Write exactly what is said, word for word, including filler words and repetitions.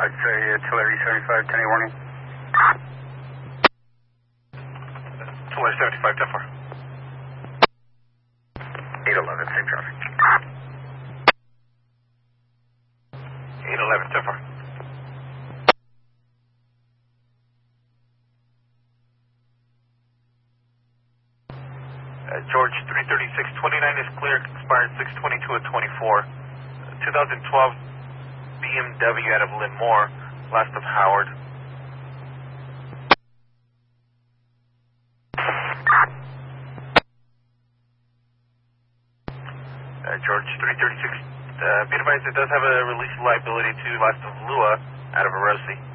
I'd say uh, Tulare seventy-five, ten warning. Tulare seventy-five, ten four. eight eleven, same traffic. eight eleven, ten four. Uh, George, three thirty-six twenty-nine is clear, expired six twenty-two at twenty-four. Uh, twenty twelve B M W out of Linmore, last of Howard. Uh, George, three thirty-six, uh, be advised it does have a release liability to last of Lua out of Erosi.